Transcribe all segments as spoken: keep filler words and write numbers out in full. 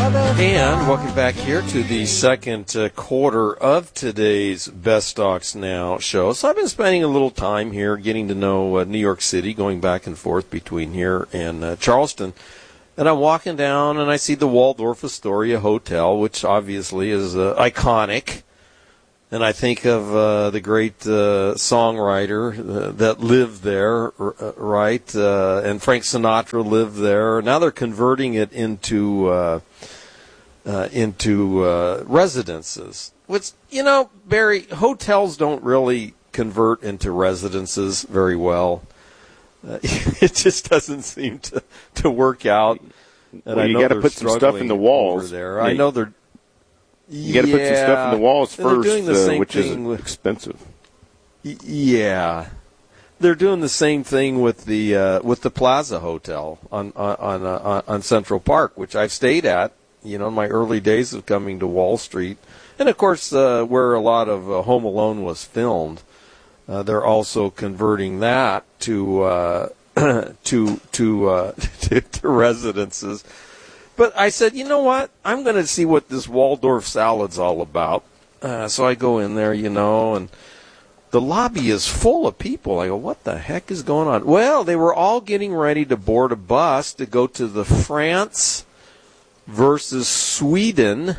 And welcome back here to the second uh, quarter of today's Best Stocks Now show. So I've been spending a little time here getting to know uh, New York City, going back and forth between here and uh, Charleston. And I'm walking down and I see the Waldorf Astoria Hotel, which obviously is uh, iconic. And I think of uh, the great uh, songwriter uh, that lived there, uh, right? Uh, and Frank Sinatra lived there. Now they're converting it into uh, uh, into uh, residences. Which, you know, Barry, hotels don't really convert into residences very well. Uh, it just doesn't seem to, to work out. And well, I you know got to put some stuff in the walls there. I know they're. You got to yeah, put some stuff in the walls first, doing the uh, same which is thing with, expensive. Y- yeah, they're doing the same thing with the uh, with the Plaza Hotel on on on, uh, on Central Park, which I've stayed at. You know, in my early days of coming to Wall Street, and of course, uh, where a lot of uh, Home Alone was filmed, uh, they're also converting that to uh, to to, uh, to to residences. But I said, you know what? I'm going to see what this Waldorf salad's all about. Uh, so I go in there, you know, and the lobby is full of people. I go, what the heck is going on? Well, they were all getting ready to board a bus to go to the France versus Sweden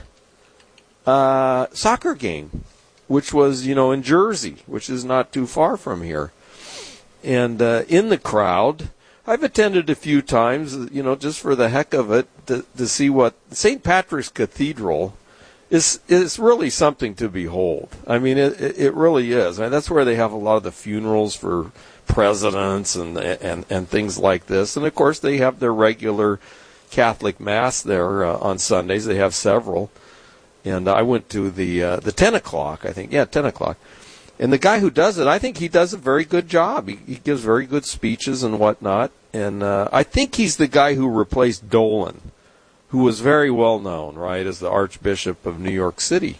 uh, soccer game, which was, you know, in Jersey, which is not too far from here. And uh, in the crowd, I've attended a few times, you know, just for the heck of it, to, to see what Saint Patrick's Cathedral is is really something to behold. I mean, it it really is. I mean, that's where they have a lot of the funerals for presidents and and and things like this. And of course, they have their regular Catholic mass there uh, on Sundays. They have several. And I went to the uh, the ten o'clock, I think. Yeah, ten o'clock. And the guy who does it, I think he does a very good job. He, he gives very good speeches and whatnot. And uh, I think he's the guy who replaced Dolan, who was very well known, right, as the Archbishop of New York City.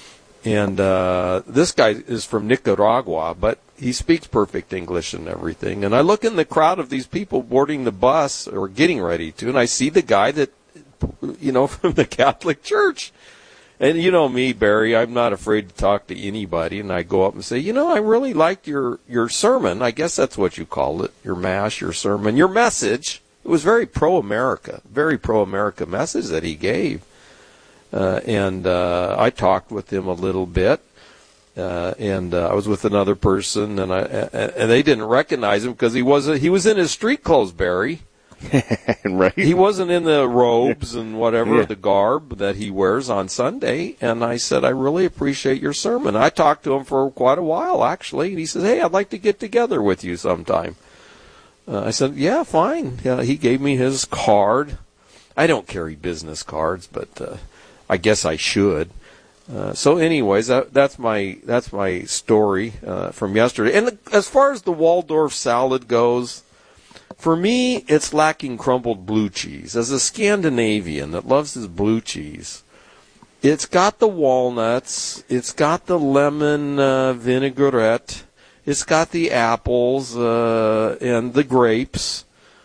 And uh, this guy is from Nicaragua, but he speaks perfect English and everything. And I look in the crowd of these people boarding the bus or getting ready to, and I see the guy that, you know, from the Catholic Church. And you know me, Barry, I'm not afraid to talk to anybody, and I go up and say, you know, I really liked your, your sermon. I guess that's what you called it, your mass, your sermon, your message. It was very pro-America, very pro-America message that he gave. Uh, and uh, I talked with him a little bit, uh, and uh, I was with another person, and I and they didn't recognize him because he wasn't. He was in his street clothes, Barry. Right. He wasn't in the robes and whatever, yeah. the garb that he wears on Sunday. And I said, I really appreciate your sermon. I talked to him for quite a while, actually. And he says, hey, I'd like to get together with you sometime. Uh, I said, yeah, fine. Yeah, he gave me his card. I don't carry business cards, but uh, I guess I should. Uh, so anyways, that, that's my that's my story uh, from yesterday. And as far as the Waldorf salad goes, for me, it's lacking crumbled blue cheese. As a Scandinavian that loves his blue cheese, it's got the walnuts, it's got the lemon uh, vinaigrette, it's got the apples uh, and the grapes,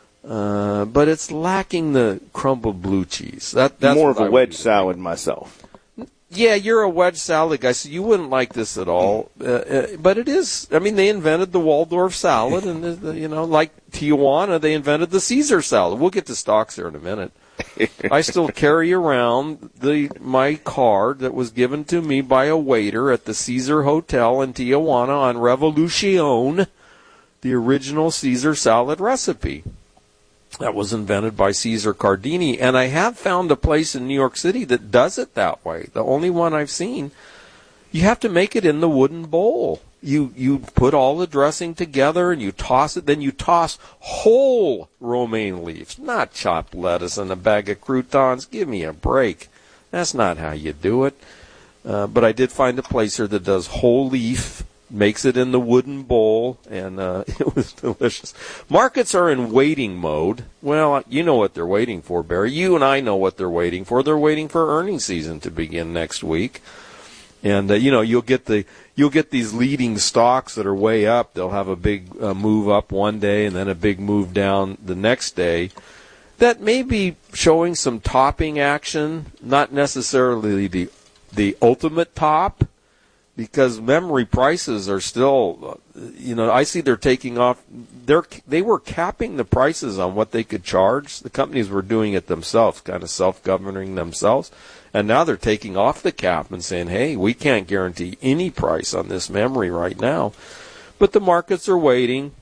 uh, but it's lacking the crumbled blue cheese. That, that's more of a I wedge salad myself. Yeah, you're a wedge salad guy, so you wouldn't like this at all. Uh, uh, but it is. I mean, they invented the Waldorf salad, and the, the, you know, like Tijuana, they invented the Caesar salad. We'll get to stocks there in a minute. I still carry around the my card that was given to me by a waiter at the Caesar Hotel in Tijuana on Revolucion, the original Caesar salad recipe. That was invented by Cesar Cardini, and I have found a place in New York City that does it that way. The only one I've seen. You have to make it in the wooden bowl. You you put all the dressing together and you toss it. Then you toss whole romaine leaves, not chopped lettuce and a bag of croutons. Give me a break. That's not how you do it. Uh, but I did find a place here that does whole leaf, makes it in the wooden bowl, and uh, it was delicious. Markets are in waiting mode. Well, you know what they're waiting for, Barry. You and I know what they're waiting for. They're waiting for earnings season to begin next week. And, uh, you know, you'll get the you'll get these leading stocks that are way up. They'll have a big uh, move up one day and then a big move down the next day. that may be showing some topping action, not necessarily the the ultimate top, because memory prices are still, you know, I see they're taking off. They're they were capping the prices on what they could charge. The companies were doing it themselves, kind of self-governing themselves, and now they're taking off the cap and saying, "Hey, we can't guarantee any price on this memory right now." But the markets are waiting.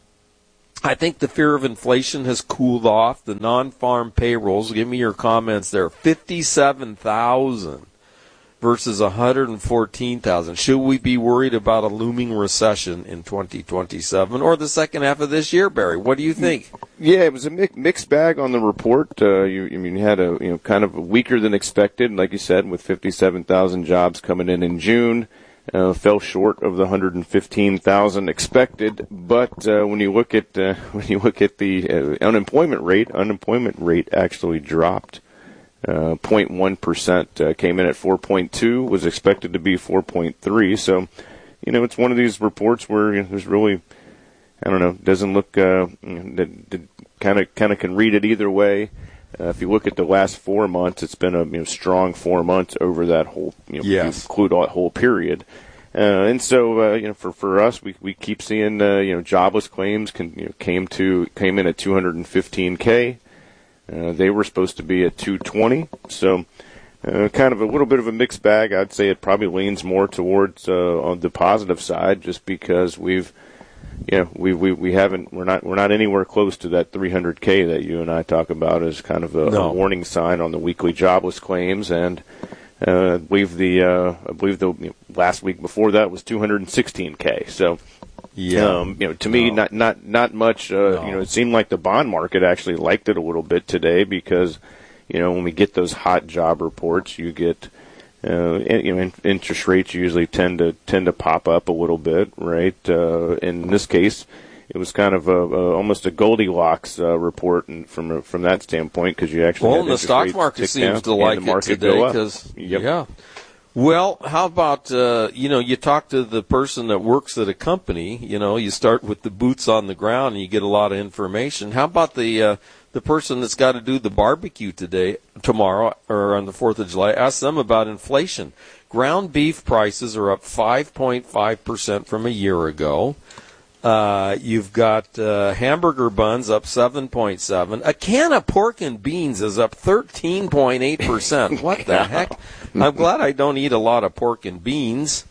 I think the fear of inflation has cooled off. The non-farm payrolls, give me your comments there, fifty-seven thousand versus one hundred fourteen thousand. Should we be worried about a looming recession in twenty twenty-seven or the second half of this year, Barry? What do you think? Yeah, it was a mixed bag on the report. Uh, you, I mean, you had a, you know, kind of weaker than expected, like you said, with fifty-seven thousand jobs coming in in June. Uh, fell short of the one hundred fifteen thousand expected, but uh, when you look at uh, when you look at the uh, unemployment rate, unemployment rate actually dropped. Uh, zero point one percent uh, came in at four point two, was expected to be four point three. So, you know, it's one of these reports where you know, there's really, I don't know, doesn't look uh, that kind of kind of can read it either way. Uh, if you look at the last four months, it's been a you know, strong four months over that whole, you know, yes. include that whole period. Uh, and so, uh, you know, for, for us, we, we keep seeing, uh, you know, jobless claims can, you know, came to, came in at two hundred fifteen K. Uh, they were supposed to be at two twenty. So, uh, kind of a little bit of a mixed bag. I'd say it probably leans more towards, uh, on the positive side just because we've, you know, we, we, we haven't, we're not, we're not anywhere close to that three hundred K that you and I talk about as kind of a, no. a warning sign on the weekly jobless claims. And, uh, I believe the, uh, I believe the you know, last week before that was two hundred sixteen K. So, yeah, um, you know, to me, no. not, not, not much, uh, no. you know, it seemed like the bond market actually liked it a little bit today because, you know, when we get those hot job reports, you get, Uh, you know, in, interest rates usually tend to tend to pop up a little bit, right? Uh, in this case, it was kind of a, a almost a Goldilocks uh, report, and from from that standpoint, because you actually well, had and the stock rates market tick seems down to like and the market it today go up. because Yep. yeah. Well, how about uh, you know, you talk to the person that works at a company. You know, you start with the boots on the ground, and you get a lot of information. How about the uh, the person that's got to do the barbecue today, tomorrow, or on the fourth of July? Ask them about inflation. Ground beef prices are up five point five percent from a year ago. Uh, you've got uh, hamburger buns up seven point seven. A can of pork and beans is up thirteen point eight percent. What the heck? I'm glad I don't eat a lot of pork and beans.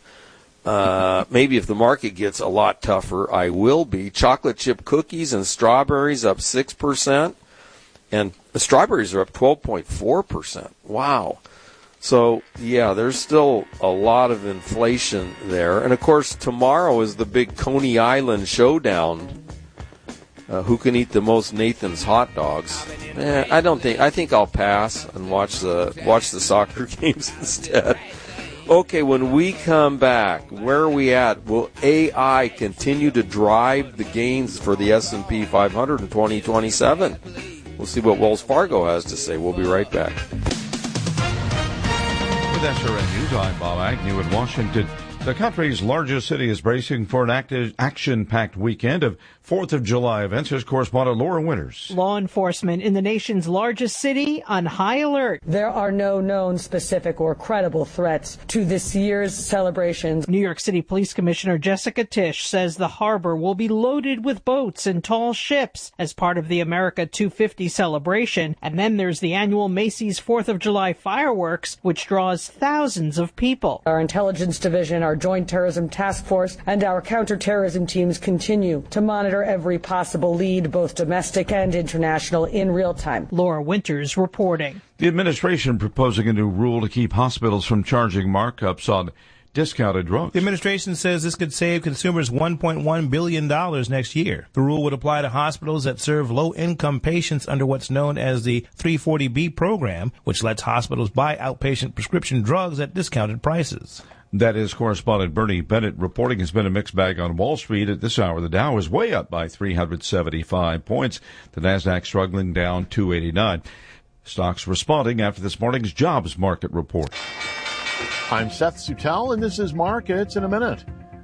Uh, maybe if the market gets a lot tougher, I will be. Chocolate chip cookies and strawberries up six percent. And the strawberries are up twelve point four percent. Wow. So, yeah, there's still a lot of inflation there. And, of course, tomorrow is the big Coney Island showdown. Uh, who can eat the most Nathan's hot dogs? Eh, I don't think. I think I'll pass and watch the watch the soccer games instead. Okay, when we come back, where are we at? Will A I continue to drive the gains for the S and P five hundred in twenty twenty-seven? We'll see what Wells Fargo has to say. We'll be right back. With S R N News, I'm Bob Agnew in Washington. The country's largest city is bracing for an active, action-packed weekend of fourth of July events. Here's correspondent Laura Winters. Law enforcement in the nation's largest city on high alert. There are no known specific or credible threats to this year's celebrations. New York City Police Commissioner Jessica Tisch says the harbor will be loaded with boats and tall ships as part of the America two fifty celebration. And then there's the annual Macy's fourth of July fireworks, which draws thousands of people. Our intelligence division, our Joint Terrorism Task Force, and our counterterrorism teams continue to monitor every possible lead, both domestic and international, in real time. Laura Winters reporting. The administration proposing a new rule to keep hospitals from charging markups on discounted drugs. The administration says this could save consumers one point one billion dollars next year. The rule would apply to hospitals that serve low-income patients under what's known as the three forty B program, which lets hospitals buy outpatient prescription drugs at discounted prices. That is correspondent Bernie Bennett reporting. Has been a mixed bag on Wall Street. At this hour, the Dow is way up by three hundred seventy-five points. The Nasdaq struggling down two eighty-nine. Stocks responding after this morning's jobs market report. I'm Seth Sutell, and this is Markets in a Minute.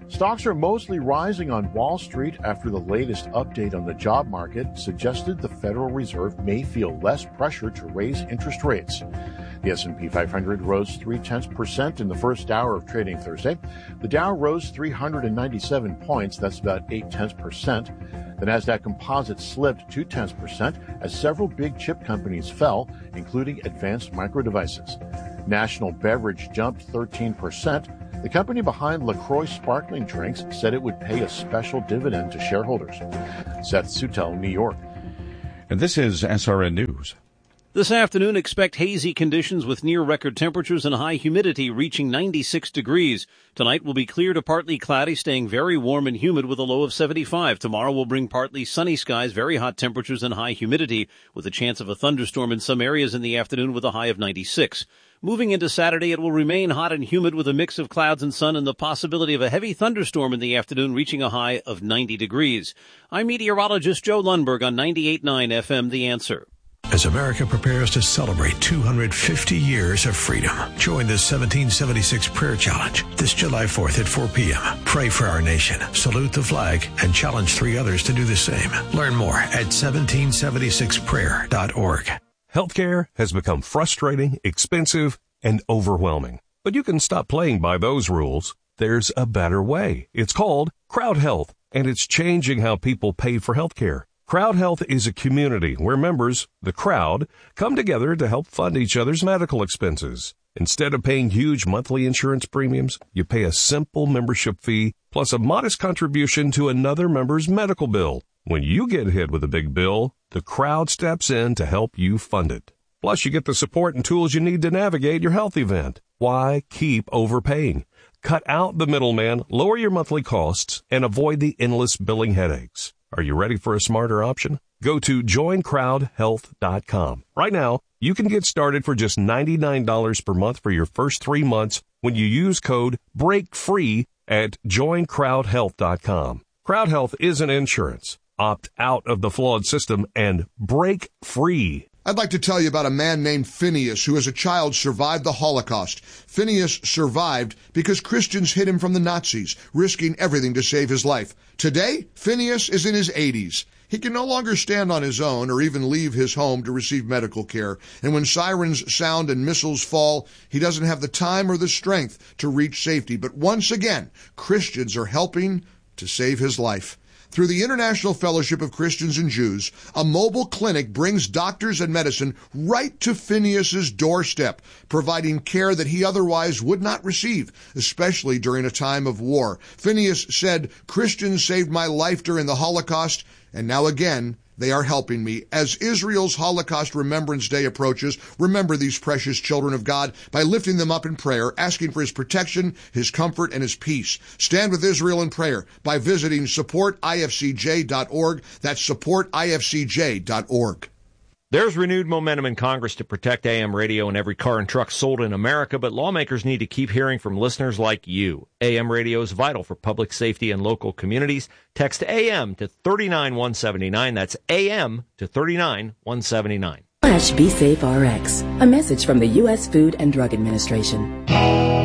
Stocks are mostly rising on Wall Street after the latest update on the job market suggested the Federal Reserve may feel less pressure to raise interest rates. The S and P five hundred rose three tenths percent in the first hour of trading Thursday. The Dow rose three hundred ninety-seven points, that's about eight tenths percent. The Nasdaq Composite slipped two tenths percent as several big chip companies fell, including Advanced Micro Devices. National Beverage jumped thirteen percent. The company behind LaCroix sparkling drinks said it would pay a special dividend to shareholders. Seth Sutel, New York. And this is S R N News. This afternoon, expect hazy conditions with near-record temperatures and high humidity reaching ninety-six degrees. Tonight will be clear to partly cloudy, staying very warm and humid with a low of seventy-five. Tomorrow will bring partly sunny skies, very hot temperatures and high humidity, with a chance of a thunderstorm in some areas in the afternoon with a high of ninety-six. Moving into Saturday, it will remain hot and humid with a mix of clouds and sun and the possibility of a heavy thunderstorm in the afternoon, reaching a high of ninety degrees. I'm meteorologist Joe Lundberg on ninety-eight point nine F M The Answer. As America prepares to celebrate two hundred fifty years of freedom, join the seventeen seventy-six Prayer Challenge this July fourth at four p.m. Pray for our nation, salute the flag, and challenge three others to do the same. Learn more at seventeen seventy-six prayer dot org. Healthcare has become frustrating, expensive, and overwhelming. But you can stop playing by those rules. There's a better way. It's called Crowd Health, and it's changing how people pay for healthcare. Crowd Health is a community where members, the crowd, come together to help fund each other's medical expenses. Instead of paying huge monthly insurance premiums, you pay a simple membership fee plus a modest contribution to another member's medical bill. When you get hit with a big bill, the crowd steps in to help you fund it. Plus, you get the support and tools you need to navigate your health event. Why keep overpaying? Cut out the middleman, lower your monthly costs, and avoid the endless billing headaches. Are you ready for a smarter option? Go to join crowd health dot com. Right now, you can get started for just ninety-nine dollars per month for your first three months when you use code BREAKFREE at join crowd health dot com. Crowd Health isn't insurance. Opt out of the flawed system and break free. I'd like to tell you about a man named Phineas who as a child survived the Holocaust. Phineas survived because Christians hid him from the Nazis, risking everything to save his life. Today, Phineas is in his eighties. He can no longer stand on his own or even leave his home to receive medical care. And when sirens sound and missiles fall, he doesn't have the time or the strength to reach safety. But once again, Christians are helping to save his life. Through the International Fellowship of Christians and Jews, a mobile clinic brings doctors and medicine right to Phineas's doorstep, providing care that he otherwise would not receive, especially during a time of war. Phineas said, "Christians saved my life during the Holocaust, and now again, they are helping me." As Israel's Holocaust Remembrance Day approaches, remember these precious children of God by lifting them up in prayer, asking for his protection, his comfort, and his peace. Stand with Israel in prayer by visiting support I F C J dot org. That's support I F C J dot org. There's renewed momentum in Congress to protect A M radio in every car and truck sold in America, but lawmakers need to keep hearing from listeners like you. A M radio is vital for public safety and local communities. Text A M to thirty-nine one seventy-nine. That's A M to thirty-nine one seventy-nine. Slash Be Safe R X. A message from the U S Food and Drug Administration.